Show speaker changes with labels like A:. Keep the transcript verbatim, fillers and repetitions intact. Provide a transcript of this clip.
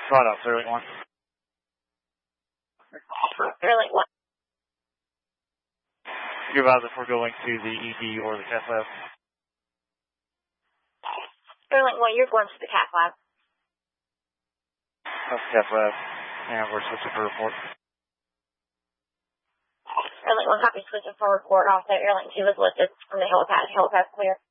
A: Right off, Airlink one.
B: Airlink one.
A: Your advisor for going to the E D or the cath lab.
B: Airlink one, you're going to the cath lab.
A: That's cath lab. And we're switching for report.
B: Airlink one, copy switching for report. Also, Airlink two is listed from the helipad. Helipad clear.